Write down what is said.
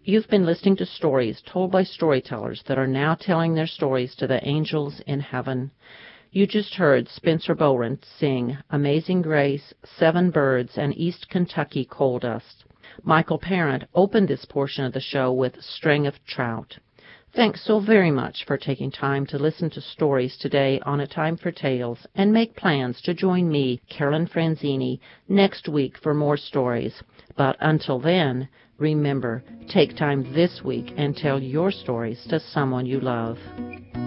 You've been listening to stories told by storytellers that are now telling their stories to the angels in heaven. You just heard Spencer Bowen sing Amazing Grace, Seven Birds, and East Kentucky Coal Dust. Michael Parent opened this portion of the show with String of Trout. Thanks so very much for taking time to listen to stories today on A Time for Tales, and make plans to join me, Carolyn Franzini, next week for more stories. But until then, remember, take time this week and tell your stories to someone you love.